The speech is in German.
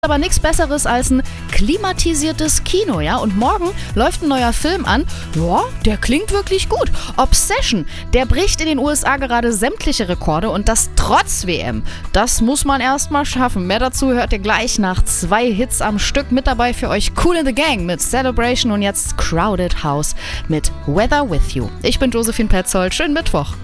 Aber nichts Besseres als ein klimatisiertes Kino, ja? Und morgen läuft ein neuer Film an. Ja, der klingt wirklich gut. Obsession, der bricht in den USA gerade sämtliche Rekorde und das trotz WM. Das muss man erstmal schaffen. Mehr dazu hört ihr gleich nach 2 Hits am Stück. Mit dabei für euch Kool in the Gang mit Celebration und jetzt Crowded House mit Weather With You. Ich bin Josephine Petzold. Schönen Mittwoch.